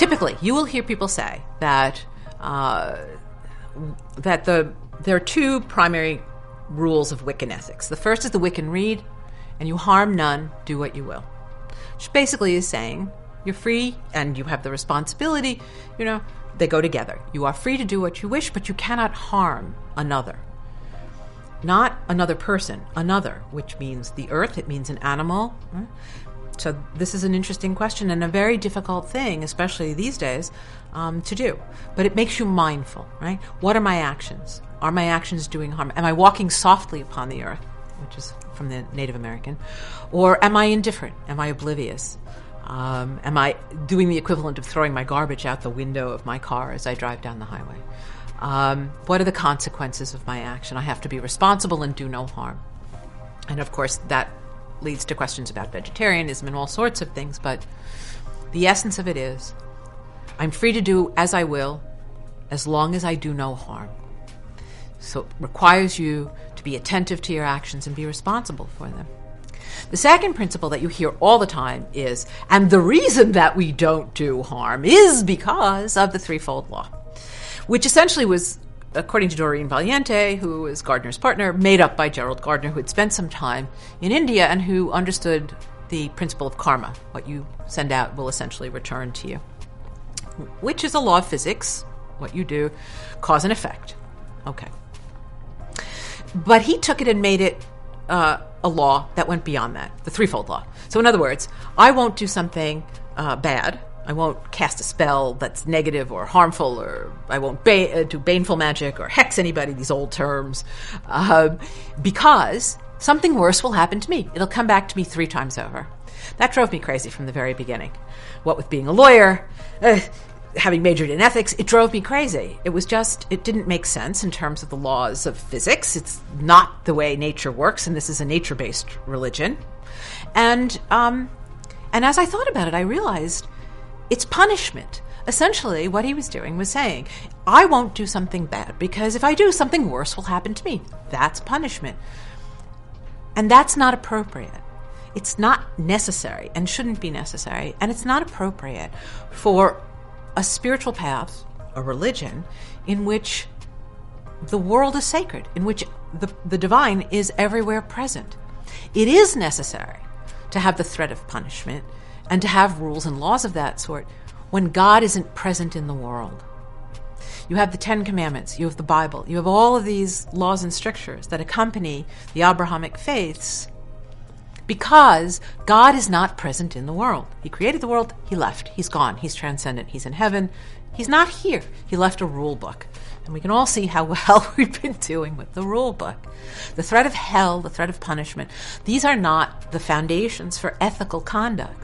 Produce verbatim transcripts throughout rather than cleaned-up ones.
typically, you will hear people say that uh, that the there are two primary rules of Wiccan ethics. The first is the Wiccan Rede, and you harm none, do what you will. Which basically is saying you're free and you have the responsibility, you know, they go together. You are free to do what you wish, but you cannot harm another. Not another person, another, which means the earth, it means an animal. So this is an interesting question and a very difficult thing, especially these days, um, to do. But it makes you mindful, right? What are my actions? Are my actions doing harm? Am I walking softly upon the earth, which is from the Native American? Or am I indifferent? Am I oblivious? Um, am I doing the equivalent of throwing my garbage out the window of my car as I drive down the highway? Um, what are the consequences of my action? I have to be responsible and do no harm. And of course, that leads to questions about vegetarianism and all sorts of things, but the essence of it is, I'm free to do as I will, as long as I do no harm. So it requires you to be attentive to your actions and be responsible for them. The second principle that you hear all the time is, and the reason that we don't do harm is because of the threefold law, which essentially was, according to Doreen Valiente, who is Gardner's partner, made up by Gerald Gardner, who had spent some time in India and who understood the principle of karma. What you send out will essentially return to you, which is a law of physics. What you do, cause and effect. Okay. But he took it and made it uh, a law that went beyond that, the threefold law. So in other words, I won't do something uh, bad. I won't cast a spell that's negative or harmful, or I won't ba- do baneful magic or hex anybody, these old terms, uh, because something worse will happen to me. It'll come back to me three times over. That drove me crazy from the very beginning. What with being a lawyer, uh, having majored in ethics, it drove me crazy. It was just, it didn't make sense in terms of the laws of physics. It's not the way nature works, and this is a nature-based religion. And um, and as I thought about it, I realized it's punishment. Essentially, what he was doing was saying, I won't do something bad, because if I do, something worse will happen to me. That's punishment. And that's not appropriate. It's not necessary and shouldn't be necessary. And it's not appropriate for a spiritual path, a religion, in which the world is sacred, in which the, the divine is everywhere present. It is necessary to have the threat of punishment and to have rules and laws of that sort when God isn't present in the world. You have the Ten Commandments, you have the Bible, you have all of these laws and strictures that accompany the Abrahamic faiths because God is not present in the world. He created the world, he left, he's gone, he's transcendent, he's in heaven, he's not here. He left a rule book. And we can all see how well we've been doing with the rule book. The threat of hell, the threat of punishment, these are not the foundations for ethical conduct.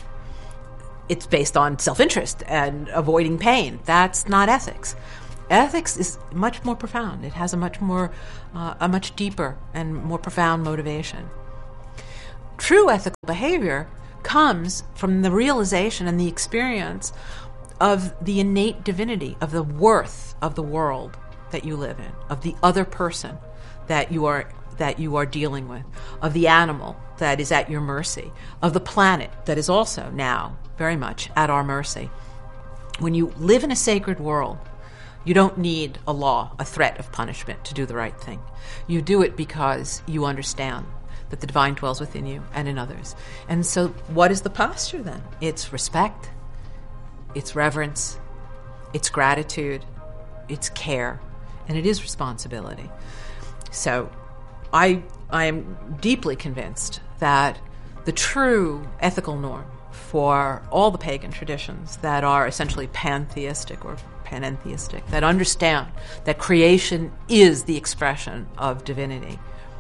It's based on self-interest and avoiding pain. That's not ethics. Ethics is much more profound. It has a much more, uh, a much deeper and more profound motivation. True ethical behavior comes from the realization and the experience of the innate divinity, of the worth of the world that you live in, of the other person that you are that you are dealing with, of the animal that is at your mercy, of the planet that is also now very much at our mercy. When you live in a sacred world, you don't need a law, a threat of punishment to do the right thing. You do it because you understand that the divine dwells within you and in others. And so what is the posture then? It's respect, it's reverence, it's gratitude, it's care, and it is responsibility. So I I am deeply convinced that the true ethical norm for all the pagan traditions that are essentially pantheistic or panentheistic, that understand that creation is the expression of divinity,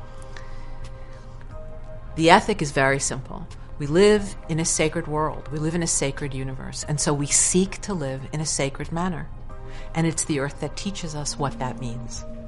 the ethic is very simple. We live in a sacred world. We live in a sacred universe. And so we seek to live in a sacred manner. And it's the earth that teaches us what that means.